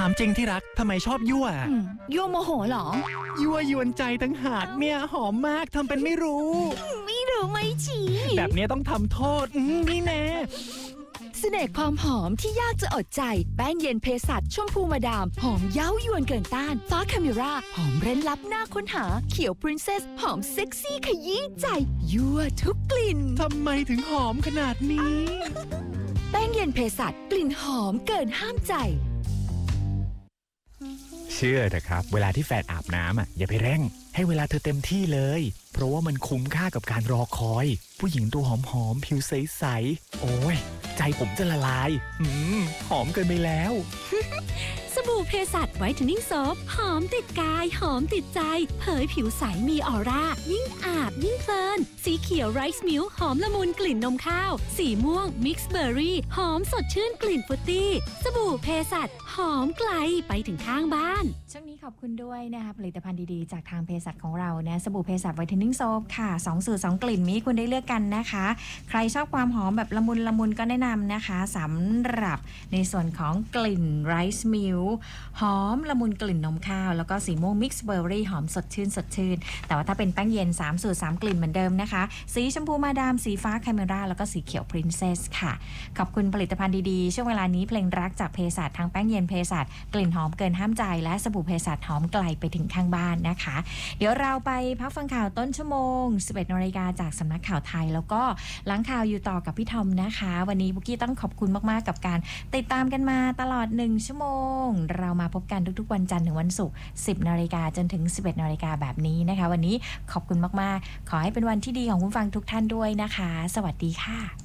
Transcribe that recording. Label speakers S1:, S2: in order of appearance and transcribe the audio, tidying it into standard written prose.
S1: ามจริงที่รักทำไมชอบยั่ว
S2: ยั่วโมโหเหรอ
S1: ยั่วยวนใจทั้งหากเนี่ยหอมมากทำเป็นไม่รู้
S2: ไม่รู้ไม่ชี้
S1: แบบนี้ต้องทำโทษนี่แน่
S2: เสน่ห์ความหอมที่ยากจะอดใจแป้งเย็นเภสัชชมพูมาดามหอมเย้ายวนเกินต้านฟ้าคาเมราหอมเร้นลับน่าค้นหาเขียวพรินเซสหอมเซ็กซี่ขยี้ใจยั่วทุกกลิ่น
S1: ทำไมถึงหอมขนาดนี้
S2: แป้งเย็นเภสัชกลิ่นหอมเกินห้ามใจ
S3: เชื่อเถอะครับเวลาที่แฟนอาบน้ำอย่าไปเร่งให้เวลาเธอเต็มที่เลยเพราะว่ามันคุ้มค่ากับการรอคอยผู้หญิงตัวหอมๆผิวใสๆโอ้ยใจผมจะละลายหอมเกินไปแล้ว
S4: สบู่เภสัชไวท์เทนนิ่งโซฟหอมติดกายหอมติดใจเผยผิวใสมีออร่ายิ่งอาบยิ่งเพลินสีเขียวไรซ์มิลค์หอมละมุนกลิ่นนมข้าวสีม่วงมิกซ์เบอร์รี่หอมสดชื่นกลิ่นฟรุตตี้สบู่เภสัชหอมไกลไปถึงข้างบ้าน
S2: ช่วงนี้ขอบคุณด้วยนะคะผลิตภัณฑ์ดีๆจากทางเภสัชของเรานะสบู่เภสัชไวท์เทนนิ่งโซฟค่ะ2สูตร2กลิ่นมีคุณได้เลือกกันนะคะใครชอบความหอมแบบละมุนก็แนะนำนะคะสำหรับในส่วนของกลิ่นไรซ์มิลค์หอมละมุนกลิ่นนมข้าวแล้วก็สีม่วงมิกซ์เบอร์รี่หอมสดชื่นแต่ว่าถ้าเป็นแป้งเย็น3สูตร3กลิ่นเหมือนเดิมนะคะสีชมพูมาดามสีฟ้าคาเมราแล้วก็สีเขียวพรินเซสค่ะขอบคุณผลิตภัณฑ์ดีๆช่วงเวลานี้เพลงรักจากเภสัชทางแป้งเย็นเภสัชกลิ่นหอมเกินห้ามใจและสบู่เภสัชหอมไกลไปถึงข้างบ้านนะคะเดี๋ยวเราไปพักฟังข่าวต้นชั่วโมง 11 น.จากสำนักข่าวไทยแล้วก็หลังข่าวอยู่ต่อกับพี่ทอมนะคะวันนี้บุกี้ต้องขอบคุณมากๆกับการติดตามกันมาตลอด1ชั่วโมงเรามาพบกันทุกๆวันจันทร์ถึงวันศุกร์ 10 น.จนถึง 11 น.แบบนี้นะคะวันนี้ขอบคุณมากๆขอให้เป็นวันที่ดีของคุณฟังทุกท่านด้วยนะคะสวัสดีค่ะ